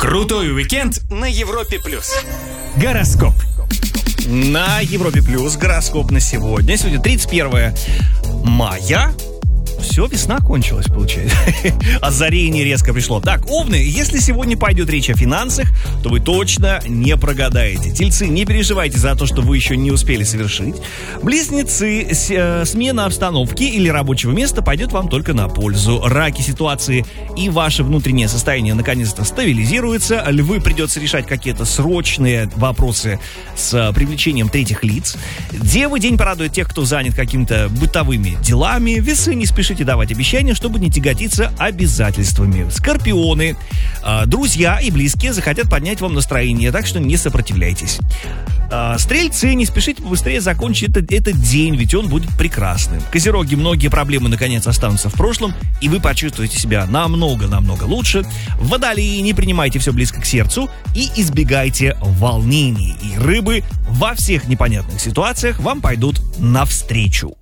Крутой уикенд на Европе+. Гороскоп. На Европе Плюс гороскоп на сегодня. Сегодня 31 мая. Все, весна кончилась, получается. Озарение резко пришло. Так, овны, если сегодня пойдет речь о финансах, то вы точно не прогадаете. Тельцы, не переживайте за то, что вы еще не успели совершить. Близнецы, смена обстановки или рабочего места пойдет вам только на пользу. Раки, ситуации и ваше внутреннее состояние наконец-то стабилизируется. Львы, придется решать какие-то срочные вопросы с привлечением третьих лиц. Девы, день порадует тех, кто занят какими-то бытовыми делами. Весы, не спешите давать обещания, чтобы не тяготиться обязательствами. Скорпионы, друзья и близкие захотят поднять вам настроение, так что не сопротивляйтесь. Стрельцы, не спешите побыстрее закончить этот день, ведь он будет прекрасным. Козероги, многие проблемы наконец останутся в прошлом, и вы почувствуете себя намного-намного лучше. Водолеи, не принимайте все близко к сердцу и избегайте волнений. И рыбы, во всех непонятных ситуациях вам пойдут навстречу.